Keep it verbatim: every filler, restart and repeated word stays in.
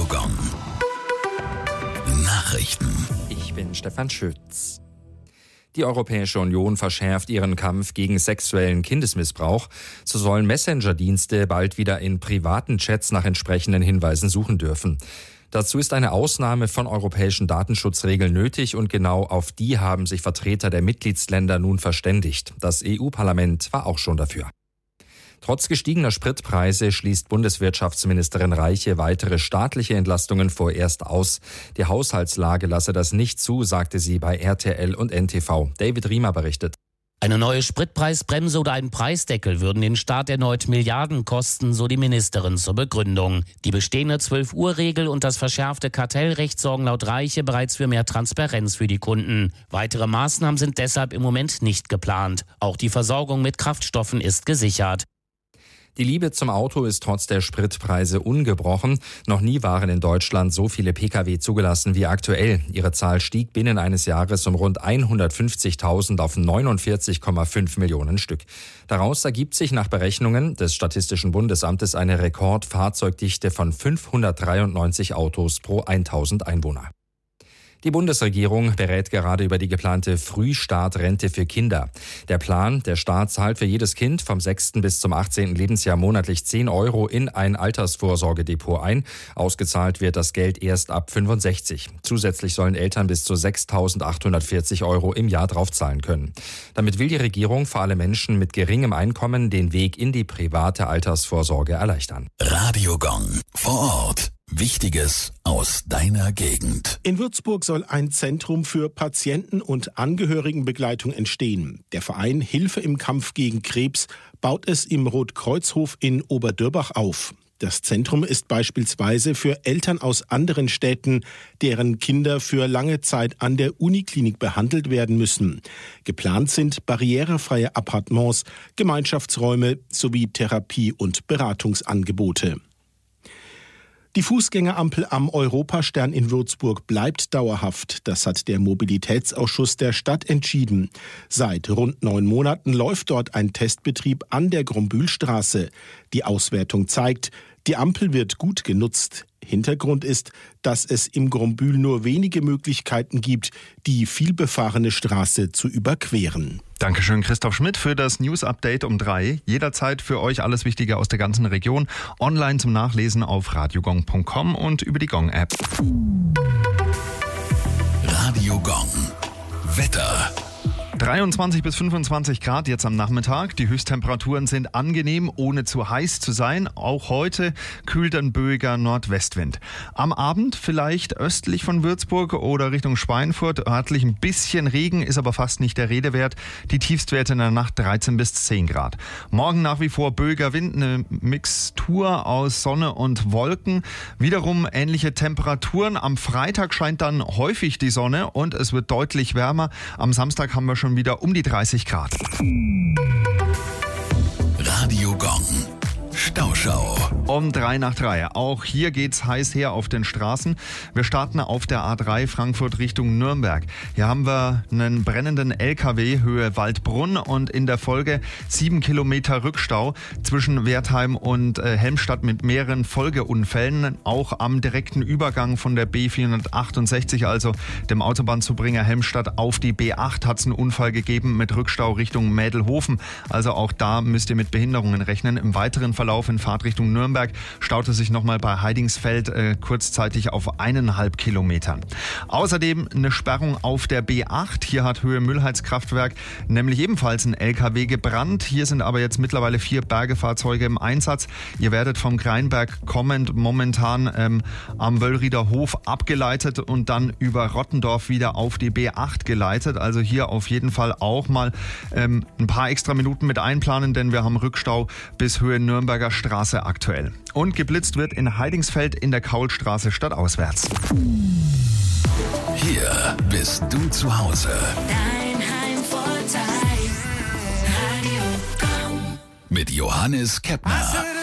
Gong. Nachrichten. Ich bin Stefan Schütz. Die Europäische Union verschärft ihren Kampf gegen sexuellen Kindesmissbrauch. So sollen Messenger-Dienste bald wieder in privaten Chats nach entsprechenden Hinweisen suchen dürfen. Dazu ist eine Ausnahme von europäischen Datenschutzregeln nötig und genau auf die haben sich Vertreter der Mitgliedsländer nun verständigt. Das E U-Parlament war auch schon dafür. Trotz gestiegener Spritpreise schließt Bundeswirtschaftsministerin Reiche weitere staatliche Entlastungen vorerst aus. Die Haushaltslage lasse das nicht zu, sagte sie bei R T L und N T V. David Riemer berichtet. Eine neue Spritpreisbremse oder ein Preisdeckel würden den Staat erneut Milliarden kosten, so die Ministerin zur Begründung. Die bestehende zwölf-Uhr-Regel und das verschärfte Kartellrecht sorgen laut Reiche bereits für mehr Transparenz für die Kunden. Weitere Maßnahmen sind deshalb im Moment nicht geplant. Auch die Versorgung mit Kraftstoffen ist gesichert. Die Liebe zum Auto ist trotz der Spritpreise ungebrochen. Noch nie waren in Deutschland so viele Pkw zugelassen wie aktuell. Ihre Zahl stieg binnen eines Jahres um rund hundertfünfzigtausend auf neunundvierzig Komma fünf Millionen Stück. Daraus ergibt sich nach Berechnungen des Statistischen Bundesamtes eine Rekordfahrzeugdichte von fünfhundertdreiundneunzig Autos pro tausend Einwohner. Die Bundesregierung berät gerade über die geplante Frühstartrente für Kinder. Der Plan, der Staat zahlt für jedes Kind vom sechsten bis zum achtzehnten Lebensjahr monatlich zehn Euro in ein Altersvorsorgedepot ein. Ausgezahlt wird das Geld erst ab fünfundsechzig. Zusätzlich sollen Eltern bis zu sechstausendachthundertvierzig Euro im Jahr draufzahlen können. Damit will die Regierung vor allem Menschen mit geringem Einkommen den Weg in die private Altersvorsorge erleichtern. Radio Gong. Vor Ort. Wichtiges aus deiner Gegend. In Würzburg soll ein Zentrum für Patienten- und Angehörigenbegleitung entstehen. Der Verein Hilfe im Kampf gegen Krebs baut es im Rotkreuzhof in Oberdürbach auf. Das Zentrum ist beispielsweise für Eltern aus anderen Städten, deren Kinder für lange Zeit an der Uniklinik behandelt werden müssen. Geplant sind barrierefreie Appartements, Gemeinschaftsräume sowie Therapie- und Beratungsangebote. Die Fußgängerampel am Europastern in Würzburg bleibt dauerhaft. Das hat der Mobilitätsausschuss der Stadt entschieden. Seit rund neun Monaten läuft dort ein Testbetrieb an der Grombühlstraße. Die Auswertung zeigt, die Ampel wird gut genutzt. Hintergrund ist, dass es im Grombühl nur wenige Möglichkeiten gibt, die vielbefahrene Straße zu überqueren. Dankeschön, Christoph Schmidt, für das News-Update um drei. Jederzeit für euch alles Wichtige aus der ganzen Region. Online zum Nachlesen auf radiogong punkt com und über die Gong-App. Radio Gong. Wetter. dreiundzwanzig bis fünfundzwanzig Grad jetzt am Nachmittag. Die Höchsttemperaturen sind angenehm, ohne zu heiß zu sein. Auch heute kühlt ein böiger Nordwestwind. Am Abend vielleicht östlich von Würzburg oder Richtung Schweinfurt örtlich ein bisschen Regen, ist aber fast nicht der Rede wert. Die Tiefstwerte in der Nacht dreizehn bis zehn Grad. Morgen nach wie vor böiger Wind, eine Mixtur aus Sonne und Wolken. Wiederum ähnliche Temperaturen. Am Freitag scheint dann häufig die Sonne und es wird deutlich wärmer. Am Samstag haben wir schon schon wieder um die dreißig Grad. Radio Gong. Stauschau. Um drei nach drei. Auch hier geht's heiß her auf den Straßen. Wir starten auf der A drei Frankfurt Richtung Nürnberg. Hier haben wir einen brennenden L K W Höhe Waldbrunn und in der Folge sieben Kilometer Rückstau zwischen Wertheim und äh, Helmstadt mit mehreren Folgeunfällen. Auch am direkten Übergang von der B vierhundertachtundsechzig, also dem Autobahnzubringer Helmstadt auf die B acht, hat es einen Unfall gegeben mit Rückstau Richtung Mädelhofen. Also auch da müsst ihr mit Behinderungen rechnen. Im weiteren Verlauf in Fahrtrichtung Nürnberg staute sich nochmal bei Heidingsfeld äh, kurzzeitig auf eineinhalb Kilometern. Außerdem eine Sperrung auf der B acht. Hier hat Höhe Müllheizkraftwerk nämlich ebenfalls ein L K W gebrannt. Hier sind aber jetzt mittlerweile vier Bergefahrzeuge im Einsatz. Ihr werdet vom Greinberg kommend momentan ähm, am Wöllrieder Hof abgeleitet und dann über Rottendorf wieder auf die B acht geleitet. Also hier auf jeden Fall auch mal ähm, ein paar extra Minuten mit einplanen, denn wir haben Rückstau bis Höhe Nürnberger Straße aktuell. Und geblitzt wird in Heidingsfeld in der Kaulstraße stadtauswärts. Hier bist du zu Hause. Dein Heimvorteil. Radio Gong. Mit Johannes Keppner.